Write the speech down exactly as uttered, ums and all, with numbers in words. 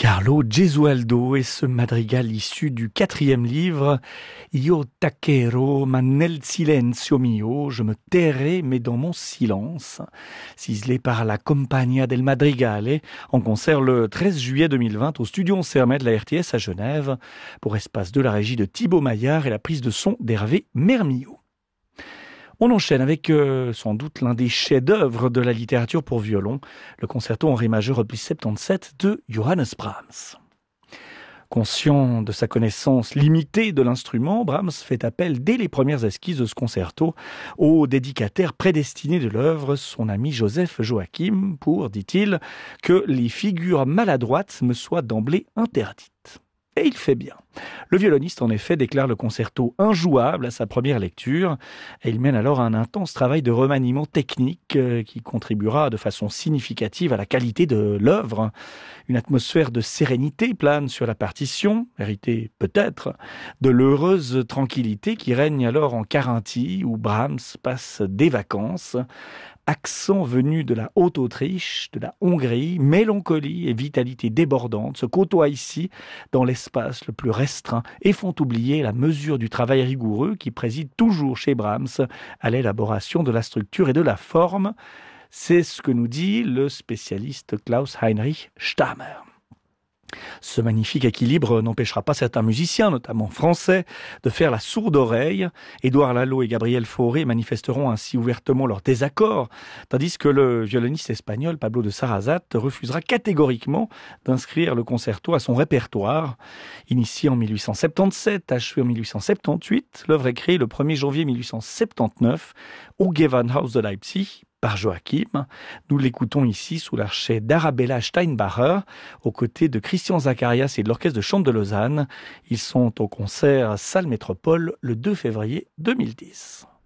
Carlo Gesualdo et ce madrigal issu du quatrième livre Io taccherò ma nel silenzio mio, je me tairai mais dans mon silence, ciselé par la Compagnia del Madrigale en concert le treize juillet deux mille vingt au studio onze Hermès de la R T S à Genève pour Espace deux, la régie de Thibaut Maillard et la prise de son d'Hervé Mermillot. On enchaîne avec euh, sans doute l'un des chefs-d'œuvre de la littérature pour violon, le concerto en ré majeur opus soixante-dix-sept de Johannes Brahms. Conscient de sa connaissance limitée de l'instrument, Brahms fait appel dès les premières esquisses de ce concerto au dédicataire prédestiné de l'œuvre, son ami Joseph Joachim, pour, dit-il, que les figures maladroites me soient d'emblée interdites. Et il fait bien. Le violoniste, en effet, déclare le concerto injouable à sa première lecture et il mène alors un intense travail de remaniement technique euh, qui contribuera de façon significative à la qualité de l'œuvre. Une atmosphère de sérénité plane sur la partition, héritée peut-être de l'heureuse tranquillité qui règne alors en Carinthie où Brahms passe des vacances. Accent venu de la Haute-Autriche, de la Hongrie, mélancolie et vitalité débordante se côtoient ici dans l'espace le plus restreint et font oublier la mesure du travail rigoureux qui préside toujours chez Brahms à l'élaboration de la structure et de la forme. C'est ce que nous dit le spécialiste Klaus Heinrich Stamer. Ce magnifique équilibre n'empêchera pas certains musiciens, notamment français, de faire la sourde oreille. Édouard Lalo et Gabriel Fauré manifesteront ainsi ouvertement leur désaccord, tandis que le violoniste espagnol Pablo de Sarrazat refusera catégoriquement d'inscrire le concerto à son répertoire. Initié en mille huit cent soixante-dix-sept, achevé en mille huit cent soixante-dix-huit, l'œuvre est créée le premier janvier mille huit cent soixante-dix-neuf au Gewandhaus de Leipzig, par Joachim. Nous l'écoutons ici sous l'archet d'Arabella Steinbacher, aux côtés de Christian Zacharias et de l'Orchestre de Chambre de Lausanne. Ils sont au concert Salle Métropole le deux février deux mille dix.